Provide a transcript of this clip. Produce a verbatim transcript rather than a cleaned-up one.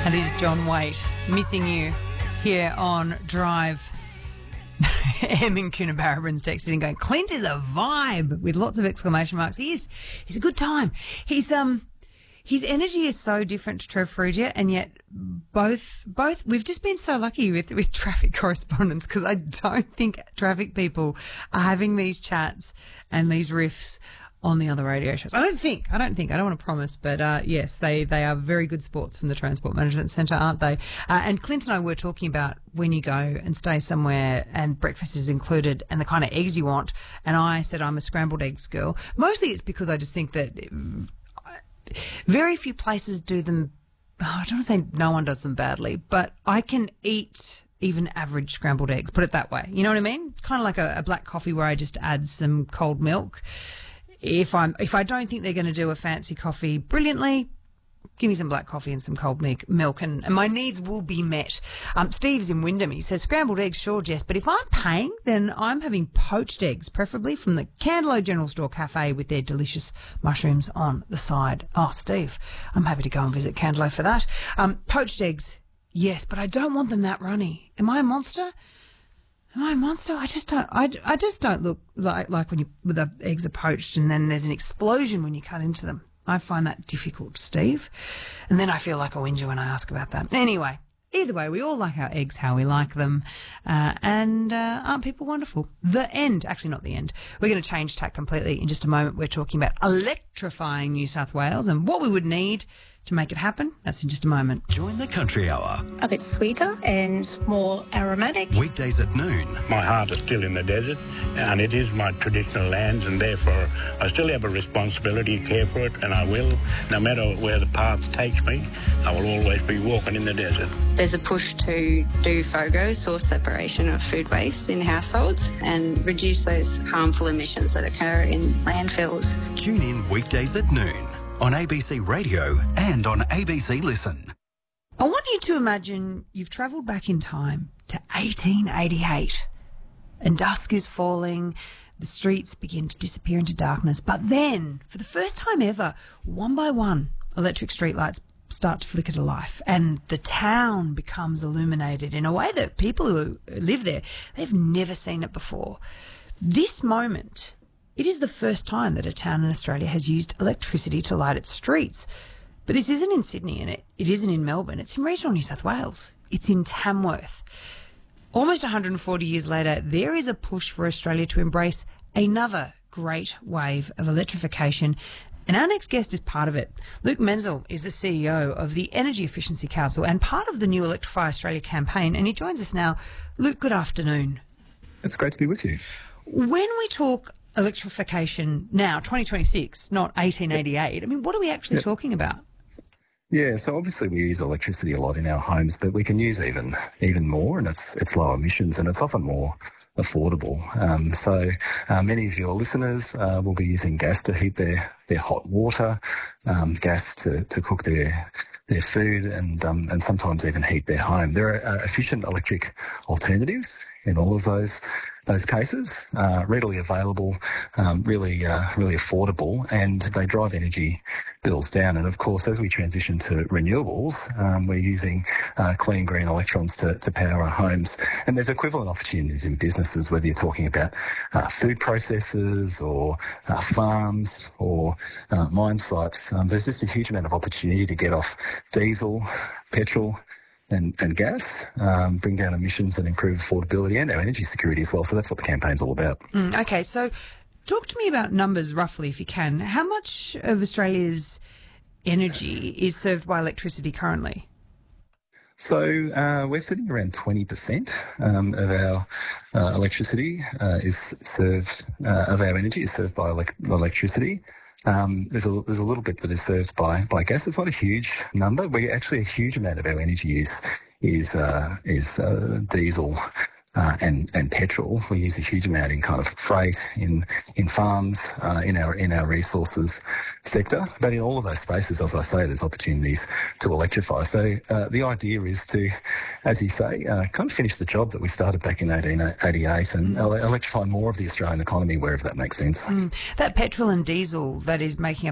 And it is John Waite, Missing You, here on Drive. Em in Coonabarabran's texted in going, Clint is a vibe, with lots of exclamation marks. He is. He's a good time. He's um, his energy is so different to Trev Frugia, and yet both both we've just been so lucky with with traffic correspondents, because I don't think traffic people are having these chats and these riffs on the other radio shows. I don't think, I don't think, I don't want to promise, but uh, yes, they, they are very good sports from the Transport Management Centre, aren't they? Uh, and Clint and I were talking about when you go and stay somewhere and breakfast is included and the kind of eggs you want. And I said I'm a scrambled eggs girl. Mostly it's because I just think that very few places do them. Oh, I don't want to say no one does them badly, but I can eat even average scrambled eggs, put it that way. You know what I mean? It's kind of like a, a black coffee where I just add some cold milk. If I'm, if I don't think they're going to do a fancy coffee brilliantly, give me some black coffee and some cold milk, and, and my needs will be met. Um, Steve's in Wyndham. He says, scrambled eggs, sure, Jess, but if I'm paying, then I'm having poached eggs, preferably from the Candelo General Store Cafe with their delicious mushrooms on the side. Oh, Steve, I'm happy to go and visit Candelo for that. Um, poached eggs, yes, but I don't want them that runny. Am I a monster? Am I a monster? I just don't. I, I just don't look like like when you when the eggs are poached and then there's an explosion when you cut into them. I find that difficult, Steve. And then I feel like a whinger when I ask about that. Anyway, either way, we all like our eggs how we like them, uh, and uh, aren't people wonderful? The end. Actually, not the end. We're going to change tack completely in just a moment. We're talking about electrifying New South Wales and what we would need to make it happen. That's in just a moment. Join the Country Hour. A bit sweeter and more aromatic. Weekdays at noon. My heart is still in the desert, and it is my traditional lands, and therefore I still have a responsibility to care for it, and I will. No matter where the path takes me, I will always be walking in the desert. There's a push to do FOGO, source separation of food waste in households, and reduce those harmful emissions that occur in landfills. Tune in weekdays at noon on A B C Radio and on A B C Listen. I want you to imagine you've travelled back in time to eighteen eighty-eight and dusk is falling, the streets begin to disappear into darkness, but then, for the first time ever, one by one, electric streetlights start to flicker to life and the town becomes illuminated in a way that people who live there, they've never seen it before. This moment, it is the first time that a town in Australia has used electricity to light its streets. But this isn't in Sydney and it, it isn't in Melbourne. It's in regional New South Wales. It's in Tamworth. Almost one hundred forty years later, there is a push for Australia to embrace another great wave of electrification. And our next guest is part of it. Luke Menzel is the C E O of the Energy Efficiency Council and part of the new Electrify Australia campaign. And he joins us now. Luke, good afternoon. It's great to be with you. When we talk electrification now, twenty twenty-six, not eighteen eighty-eight, I mean, what are we actually yep. talking about? Yeah, so obviously we use electricity a lot in our homes, but we can use even even more, and it's it's low emissions, and it's often more affordable. Um, so uh, many of your listeners uh, will be using gas to heat their, their hot water, um, gas to, to cook their their food, and um, and sometimes even heat their home. There are uh, efficient electric alternatives in all of those those cases, uh, readily available, um, really uh, really affordable, and they drive energy bills down. And of course, as we transition to renewables, um, we're using uh, clean green electrons to, to power our homes. And there's equivalent opportunities in businesses, whether you're talking about uh, food processors or uh, farms or uh, mine sites. Um, there's just a huge amount of opportunity to get off diesel, petrol, and, and gas, um, bring down emissions and improve affordability and our energy security as well. So that's what the campaign's all about. Mm, okay, so talk to me about numbers roughly, if you can. How much of Australia's energy is served by electricity currently? So uh, we're sitting around twenty percent um, of our uh, electricity uh, is served, uh, of our energy is served by elec- electricity. Um, there's a there's a little bit that is served by, by gas. It's not a huge number. We actually a huge amount of our energy use is uh, is uh, diesel uh, and and petrol. We use a huge amount in kind of freight, in in farms, uh, in our in our resources sector. But in all of those spaces, as I say, there's opportunities to electrify. So uh, the idea is to, as you say, uh, kind of finish the job that we started back in eighteen eighty-eight and mm. electrify more of the Australian economy wherever that makes sense. Mm. That petrol and diesel that is making